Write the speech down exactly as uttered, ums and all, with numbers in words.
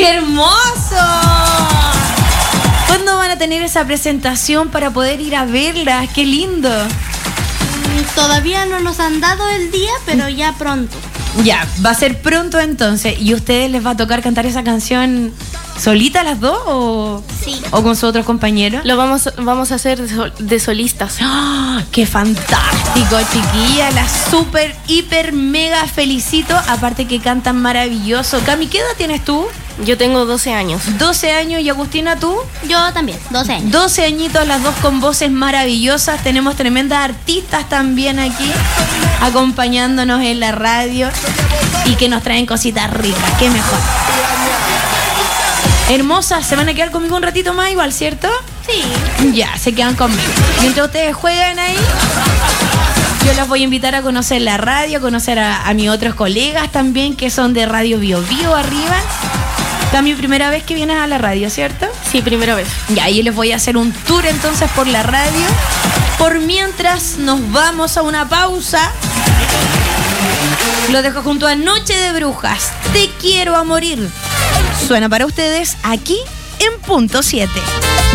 ¡Qué hermoso! ¿Cuándo van a tener esa presentación para poder ir a verla? ¡Qué lindo! Todavía no nos han dado el día, pero ya pronto. Ya, va a ser pronto entonces. ¿Y a ustedes les va a tocar cantar esa canción solita las dos o, sí. o con sus otros compañeros? Lo vamos, vamos a hacer de, sol, de solistas. ¡Oh, qué fantástico, chiquilla! La super, hiper, mega felicito. Aparte que cantan maravilloso. Cami, ¿qué edad tienes tú? Yo tengo doce años. doce años. ¿Y Agustina, tú? Yo también, doce años. doce añitos, las dos con voces maravillosas. Tenemos tremendas artistas también aquí acompañándonos en la radio y que nos traen cositas ricas. ¡Qué mejor! Hermosas, ¿se van a quedar conmigo un ratito más igual, cierto? Sí. Ya, se quedan conmigo. Mientras ustedes juegan ahí, yo las voy a invitar a conocer la radio, a conocer a, a mis otros colegas también que son de Radio Bio Bio arriba. Esta es mi primera vez que vienes a la radio, ¿cierto? Sí, primera vez. Y ahí les voy a hacer un tour entonces por la radio. Por mientras nos vamos a una pausa. Lo dejo junto a Noche de Brujas. Te quiero a morir. Suena para ustedes aquí en Punto siete.